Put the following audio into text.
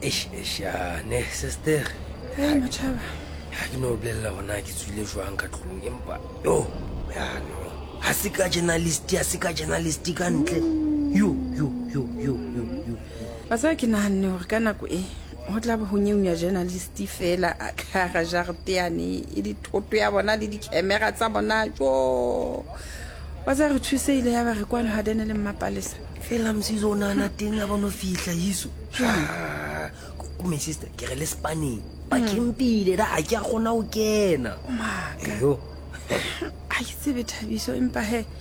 Eshane sister Matjhaba. ha ke no bolella gona ke tswile jwang ka tlong empa yo ha se ka journalist ka ntle yo Ba ke nahanne hore ka nako e ho tla ba ho nyeunya journalist fela a ka ga jarete yane e dithoto ya bona le di-camera tsa bona jo ba re thuse ile ya ba re kwana ha dene le mmapalesa fela msizonana teng ya bona fihla yiso kume sister ke re le spanning ba kempile da a ke a gona o kena maka yo a ke tsebe Thabiso empa he